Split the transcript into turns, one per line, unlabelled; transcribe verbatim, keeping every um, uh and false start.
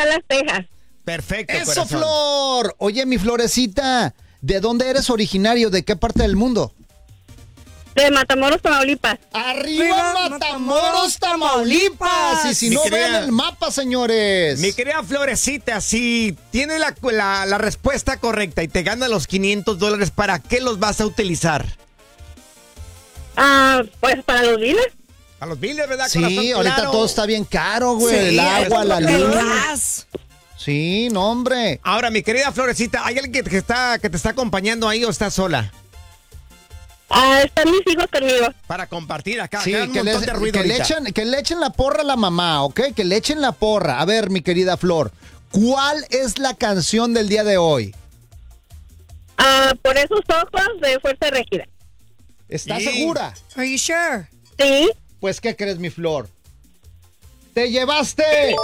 Dallas, Texas.
Perfecto,
¡Eso,
corazón.
Flor! Oye, mi Florecita, ¿de dónde eres originario? ¿De qué parte del mundo?
De Matamoros, Tamaulipas.
¡Arriba,
Arriba,
Matamoros, Tamaulipas! Y si
Mi
no,
querida-
vean el mapa, señores.
Mi querida Florecita, si tienes la, la, la respuesta correcta y te gana los quinientos dólares, ¿para qué los vas a utilizar?
Ah, pues para los biles.
A los biles, ¿verdad,
Sí,
corazón?
ahorita
Claro.
todo está bien caro, güey.
Sí,
el agua, la
el
luz.
gas.
Sí, no, hombre.
Ahora, mi querida Florecita, ¿hay alguien que, que está, que te está acompañando ahí o estás sola?
Ah, están mis hijos conmigo.
Para compartir acá.
Sí,
acá hay un
que le,
montón de ruido
que, le
ahorita.
echen, que le echen la porra a la mamá, ¿ok? Que le echen la porra. A ver, mi querida Flor, ¿cuál es la canción del día de hoy?
Ah, por esos ojos de Fuerza Regida.
¿Estás
Sí.
segura?
Are you sure?
Sí.
Pues, ¿qué crees, mi Flor? ¡Te llevaste